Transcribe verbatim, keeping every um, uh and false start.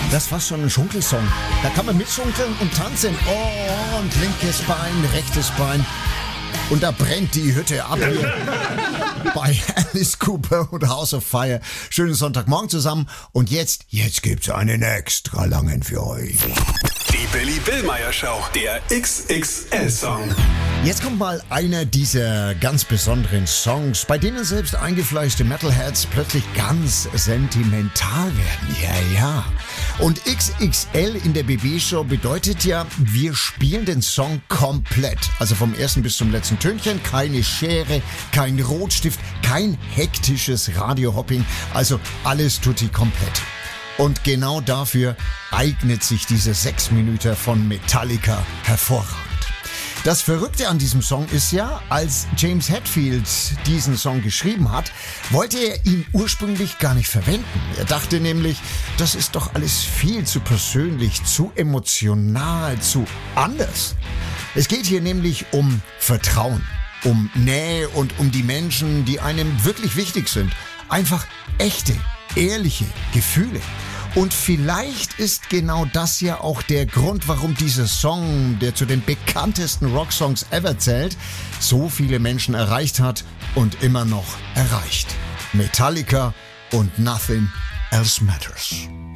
Das ist fast schon ein Schunkelsong. Da kann man mitschunkeln und tanzen. Oh, und linkes Bein, rechtes Bein. Und da brennt die Hütte ab hier bei Alice Cooper und House of Fire. Schönen Sonntagmorgen zusammen. Und jetzt, jetzt gibt's einen extra langen für euch. Die Billy Billmeyer Show, der X X L-Song. Jetzt kommt mal einer dieser ganz besonderen Songs, bei denen selbst eingefleischte Metalheads plötzlich ganz sentimental werden. Ja, ja. Und X X L in der B B-Show bedeutet ja, wir spielen den Song komplett. Also vom ersten bis zum letzten Tönchen, keine Schere, kein Rotstift, kein hektisches Radiohopping. Also alles tutti komplett. Und genau dafür eignet sich diese sechs Minuten von Metallica hervorragend. Das Verrückte an diesem Song ist ja, als James Hetfield diesen Song geschrieben hat, wollte er ihn ursprünglich gar nicht verwenden. Er dachte nämlich, das ist doch alles viel zu persönlich, zu emotional, zu anders. Es geht hier nämlich um Vertrauen, um Nähe und um die Menschen, die einem wirklich wichtig sind. Einfach echte, ehrliche Gefühle. Und vielleicht ist genau das ja auch der Grund, warum dieser Song, der zu den bekanntesten Rocksongs ever zählt, so viele Menschen erreicht hat und immer noch erreicht. Metallica und Nothing Else Matters.